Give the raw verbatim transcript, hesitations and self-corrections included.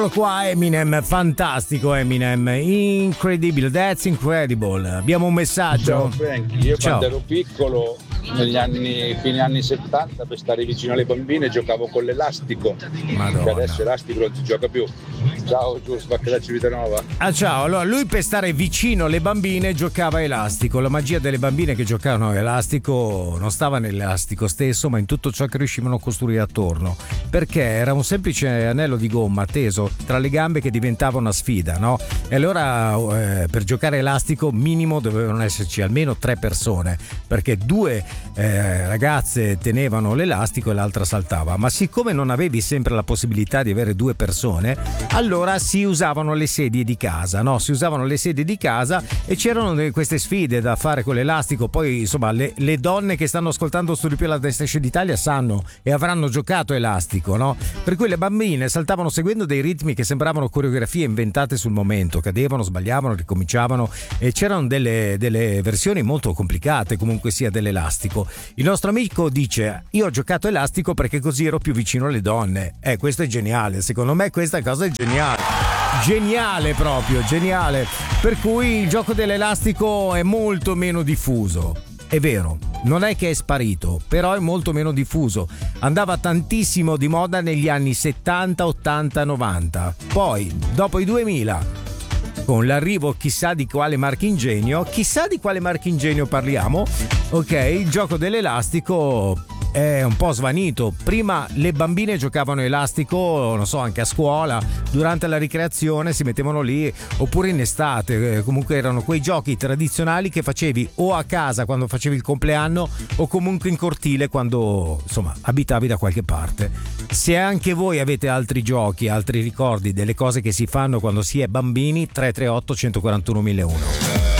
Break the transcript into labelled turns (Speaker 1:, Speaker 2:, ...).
Speaker 1: Qua Eminem, fantastico Eminem, incredibile, that's incredible. Abbiamo un messaggio.
Speaker 2: Ciao Frank, io
Speaker 1: Ciao.
Speaker 2: quando ero piccolo, negli anni, fine anni settanta, per stare vicino alle bambine giocavo con l'elastico.
Speaker 1: Madonna.
Speaker 2: Che adesso elastico non si gioca più. Ciao Gius, Bacca da Civitanova.
Speaker 1: Ah ciao, allora lui per stare vicino alle bambine giocava a elastico. La magia delle bambine che giocavano a elastico non stava nell'elastico stesso, ma in tutto ciò che riuscivano a costruire attorno, perché era un semplice anello di gomma teso tra le gambe che diventava una sfida, no? E allora eh, per giocare a elastico minimo dovevano esserci almeno tre persone, perché due eh, ragazze tenevano l'elastico e l'altra saltava. Ma siccome non avevi sempre la possibilità di avere due persone, allora si usavano le sedie di casa, no? Si usavano le sedie di casa e c'erano queste sfide da fare con l'elastico. Poi insomma le, le donne che stanno ascoltando su Ripiù la Destination d'Italia sanno e avranno giocato elastico, no? Per cui le bambine saltavano seguendo dei ritmi che sembravano coreografie inventate sul momento, cadevano, sbagliavano, ricominciavano e c'erano delle, delle versioni molto complicate comunque sia dell'elastico. Il nostro amico dice: io ho giocato elastico perché così ero più vicino alle donne. Eh, questo è geniale, secondo me questa cosa è geniale. Geniale proprio, geniale. Per cui il gioco dell'elastico è molto meno diffuso. È vero, non è che è sparito, però è molto meno diffuso. Andava tantissimo di moda negli anni settanta, ottanta, novanta. Poi, dopo i duemila, con l'arrivo chissà di quale marchingegno, chissà di quale marchingegno parliamo, ok, il gioco dell'elastico è un po' svanito. Prima le bambine giocavano elastico, non so, anche a scuola, durante la ricreazione si mettevano lì, oppure in estate. Comunque erano quei giochi tradizionali che facevi o a casa quando facevi il compleanno o comunque in cortile quando insomma abitavi da qualche parte. Se anche voi avete altri giochi, altri ricordi delle cose che si fanno quando si è bambini, tre tre otto uno quattro uno uno zero uno.